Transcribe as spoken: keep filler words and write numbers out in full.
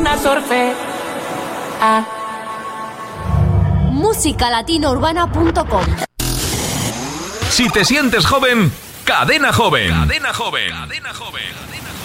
una surfe. Ah. música latina urbana punto com. Si te sientes joven, Cadena Joven. Cadena Joven. Cadena Joven.